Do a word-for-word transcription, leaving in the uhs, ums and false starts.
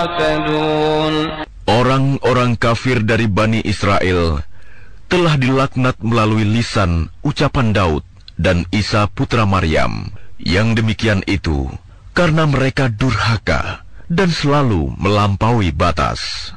يعتدون. Orang-orang kafir dari Bani Israel telah dilaknat melalui lisan ucapan Daud dan Isa putra Maryam. Yang demikian itu karena mereka durhaka dan selalu melampaui batas.